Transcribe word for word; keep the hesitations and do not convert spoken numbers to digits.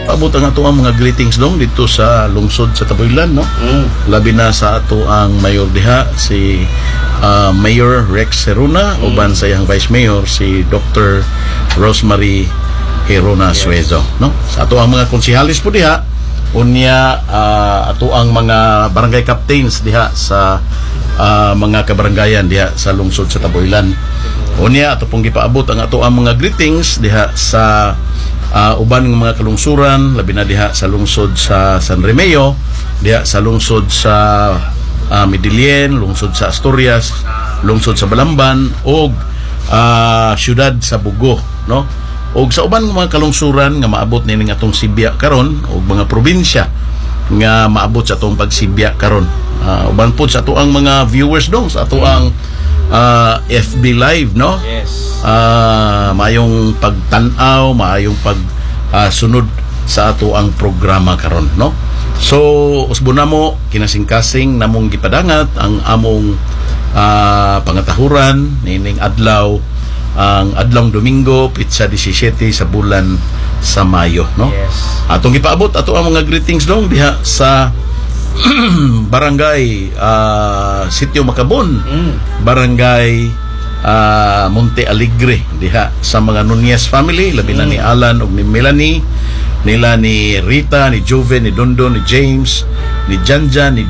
paabot ang ato ang mga greetings dong dito sa lungsod sa Taboylan, no? Mm. Labi na sa ato ang mayor diha si uh, Mayor Rex Seruna, mm. uban sa iyang Vice Mayor si Doctor Rosemary Herona yes. Suezo, no? Sa ato ang mga konsihalis po diha, unya uh, ato ang mga barangay captains diha sa uh, mga kabarangayan diha sa lungsod sa Taboylan. Unya ato pong gipaabot ang ato ang mga greetings diha sa uh, uban ng mga kalungsuran, labi na diha sa lungsod sa San Remeo, diha sa lungsod sa uh, Midilien, lungsod sa Asturias, lungsod sa Balamban og uh, syudad sa Bugo, no? Og sa uban ng mga kalungsuran nga maabot nining atong Sibya karon og mga probinsya nga maabot sa atong pagsibya karon. Uh, uban po sa ato ang mga viewers dong sa ato ang uh, F B live, no? Yes. Uh, maayong pagtan-aw, maayong pag uh, sunod sa ato ang programa karon, no? So usbo namo kinasing-kasing namong gipadangat ang among uh, pangatahuran nining adlaw, ang adlawng Domingo, pitsa seventeen sa bulan sa Mayo, no? Yes. Atong gipaabot ato ang mga greetings dong diha sa Barangay uh, Sitio Macabon, mm. Barangay uh, Monte Alegre diha sa mga Nunez family, labi na mm. ni Alan ug ni Melanie, nila ni Rita, ni Joven, ni Dondon, ni James, ni Janjan, ni